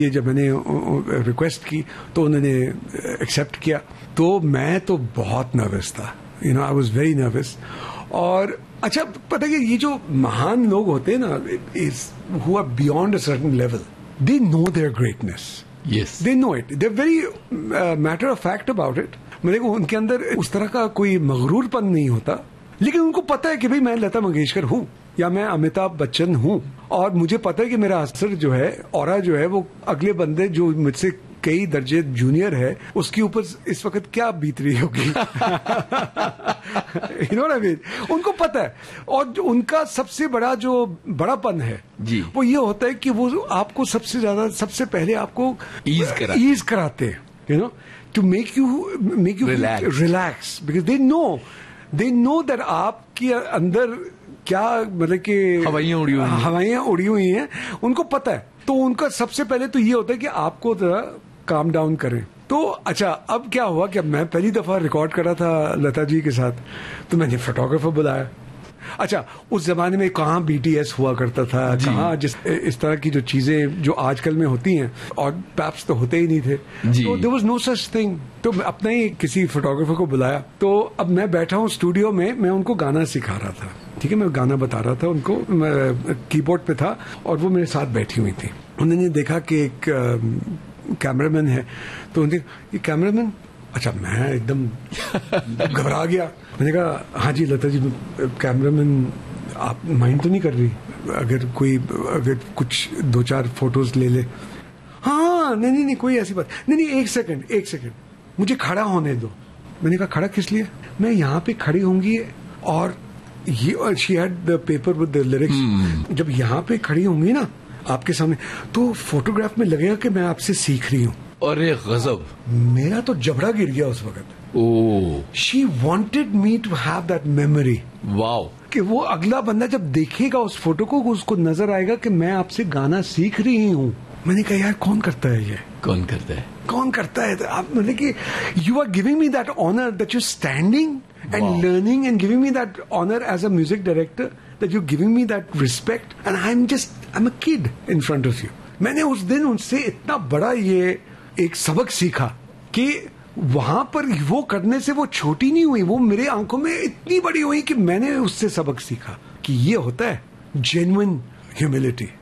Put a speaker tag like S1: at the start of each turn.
S1: ये जब मैंने रिक्वेस्ट की तो उन्होंने एक्सेप्ट किया, तो मैं तो बहुत नर्वस था, आई वाज वेरी नर्वस। और अच्छा, पता है ये जो महान लोग होते हैं ना, who are beyond a certain level, they know there greatness,
S2: yes,
S1: they know it, they are very matter of fact about it. मेरे को उनके अंदर उस तरह का कोई मगरूरपन नहीं होता, लेकिन उनको पता है कि भाई मैं लता मंगेशकर हूं या मैं अमिताभ बच्चन हूं, और मुझे पता है कि मेरा असर जो है, ऑरा जो है, वो अगले बंदे जो मुझसे कई दर्जे जूनियर है उसके ऊपर इस वक्त क्या बीत रही होगी। उनको पता है। और उनका सबसे बड़ा जो बड़ापन है जी, वो ये होता है कि वो आपको सबसे पहले आपको ईज कराते हैं, to make you relax, because they know that आपके अंदर क्या, मतलब कि हवाइयां उड़ी हुई हैं, उनको पता है। तो उनका सबसे पहले तो ये होता है कि आपको जरा काम डाउन करें। तो अच्छा, अब क्या हुआ कि मैं पहली दफा रिकॉर्ड कर रहा था लता जी के साथ, तो मैंने फोटोग्राफर बुलाया। अच्छा, उस जमाने में कहाँ BTS हुआ करता था, कहाँ इस तरह की जो चीजें जो आजकल में होती हैं, और पैप्स तो होते ही नहीं थे, तो there was no such thing. तो मैं अपने ही किसी फोटोग्राफर को बुलाया। तो अब मैं बैठा हूँ स्टूडियो में, मैं उनको गाना सिखा रहा था, ठीक है, मैं गाना बता रहा था उनको, मैं कीबोर्ड पे था और वो मेरे साथ बैठी हुई थी। उन्होंने देखा कि एक कैमरामैन है, तो उन्होंने, ये कैमरामैन, अच्छा, मैं एकदम घबरा गया। मैंने कहा, हाँ जी लता जी, कैमरामैन, आप माइंड तो नहीं कर रही अगर कुछ 2-4 फोटोज ले ले? हाँ, नहीं, कोई ऐसी बात नहीं, एक सेकंड, मुझे खड़ा होने दो। मैंने कहा, खड़ा किस लिए? मैं यहाँ पे खड़ी होंगी और ये, she had the paper with the lyrics, जब यहाँ पे खड़ी होंगी ना आपके सामने, तो फोटोग्राफ में लगेगा कि मैं आपसे सीख रही हूँ।
S2: अरे गजब,
S1: मेरा तो जबड़ा गिर गया उस वक्त। ओह, she wanted me to have that memory.
S2: Wow,
S1: कि वो अगला बंदा जब देखेगा उस फोटो को, उसको नजर आएगा कि मैं आपसे गाना सीख रही हूँ। मैंने कहा, यार कौन करता है ये? कौन करता है? आप, मतलब कि you are giving me that honour that you standing and learning and giving me that honor as a music director, that you're giving me that respect, and I'm a kid in front of you. मैंने उस दिन उनसे इतना बड़ा ये एक सबक सीखा कि वहां पर वो करने से वो छोटी नहीं हुई, वो मेरे आंखों में इतनी बड़ी हुई कि मैंने उससे सबक सीखा कि ये होता है जेन्युइन ह्यूमिलिटी।